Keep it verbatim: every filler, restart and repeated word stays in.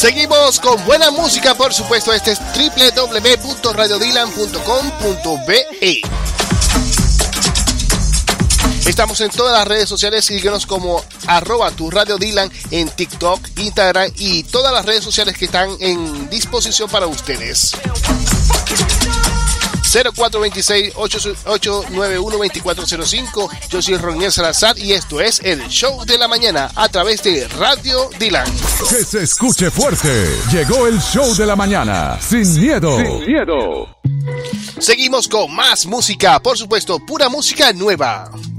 Seguimos con buena música, por supuesto. Este es doble u doble u doble u punto radio dylan punto com punto be. Estamos en todas las redes sociales. Síguenos como arroba tu radio Dylan en TikTok, Instagram y todas las redes sociales que están en disposición para ustedes. cero cuatro dos seis, ocho nueve uno, dos cuatro cero cinco. Yo soy Roniel Salazar y esto es el Show de la Mañana a través de Radio Dylan. Que se escuche fuerte. Llegó el Show de la Mañana. Sin miedo. Sin miedo. Seguimos con más música, por supuesto, pura música nueva.